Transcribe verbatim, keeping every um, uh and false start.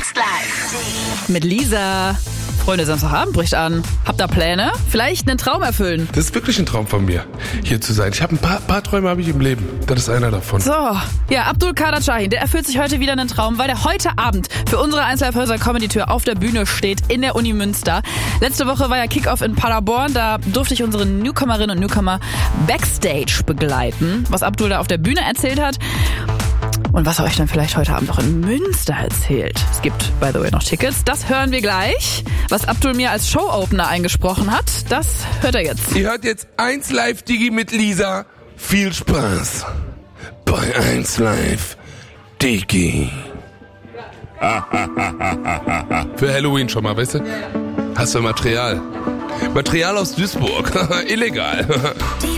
Jetzt live. Mit Lisa. Freunde, Samstagabend bricht an. Habt ihr Pläne? Vielleicht einen Traum erfüllen? Das ist wirklich ein Traum von mir, hier zu sein. Ich habe ein paar, paar Träume habe ich im Leben. Das ist einer davon. So, ja, Abdul Kader Shahin, der erfüllt sich heute wieder einen Traum, weil der heute Abend für unsere eins Live Häuser Comedy Tour auf der Bühne steht in der Uni Münster. Letzte Woche war ja Kickoff in Paderborn, da durfte ich unsere Newcomerinnen und Newcomer Backstage begleiten, was Abdul da auf der Bühne erzählt hat. Und was er euch dann vielleicht heute Abend auch in Münster erzählt. Es gibt, by the way, noch Tickets. Das hören wir gleich. Was Abdul mir als Show-Opener eingesprochen hat, das hört er jetzt. Ihr hört jetzt eins Live Digi mit Lisa. Viel Spaß bei eins Live Digi. Für Halloween schon mal, weißt du? Hast du Material? Material aus Duisburg. Illegal.